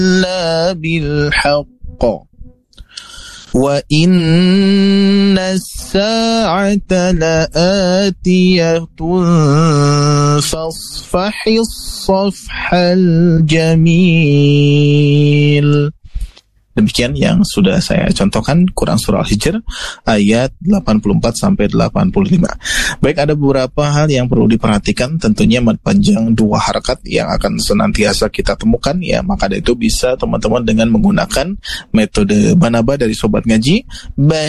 إلا بالحق وإن الساعة لآتية فاصفح الصفح الجميل. Demikian yang sudah saya contohkan Quran Surah Al-Hijr ayat 84-85. Baik, ada beberapa hal yang perlu diperhatikan. Tentunya mad panjang 2 harakat yang akan senantiasa kita temukan, ya, maka itu bisa teman-teman dengan menggunakan metode Banaba dari Sobat Ngaji.